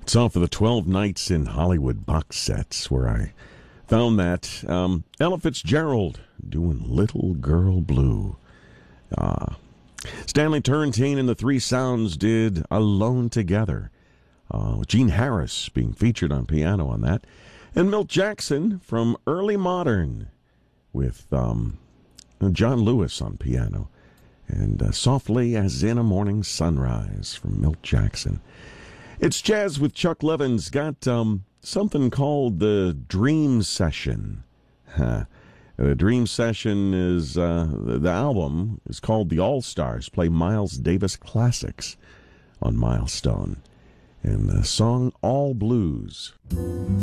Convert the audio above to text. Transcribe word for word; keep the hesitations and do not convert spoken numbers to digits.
It's off of the twelve Nights in Hollywood box sets where I found that. Um, Ella Fitzgerald doing Little Girl Blue. Uh, Stanley Turrentine and the Three Sounds did Alone Together, uh, with Gene Harris being featured on piano on that. And Milt Jackson from Early Modern with um, John Lewis on piano. And uh, Softly as in a Morning Sunrise from Milt Jackson. It's Jazz with Chuck Levins. Got um, something called the Dream Session. Huh. The Dream Session is, uh, the, the album is called The All-Stars. Play Miles Davis classics on Milestone. And the song All Blues.